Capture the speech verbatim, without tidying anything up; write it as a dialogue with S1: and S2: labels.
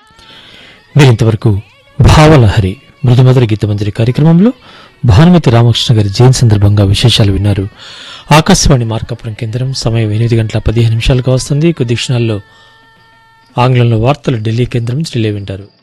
S1: మీరింతవరకు భావలహరి మృదుమధుర గీతమంజరి కార్యక్రమంలో భానుమతి రామకృష్ణ గారి జయంతి సందర్భంగా విశేషాలు విన్నారు. ఆకాశవాణి మార్కాపురం కేంద్రం సమయం ఎనిమిది గంటల పదిహేను నిమిషాలుగా వస్తుంది. కొద్ది క్షణాల్లో ఆంగ్లంలో వార్తలు ఢిల్లీ కేంద్రం నుంచి రిలే వింటారు.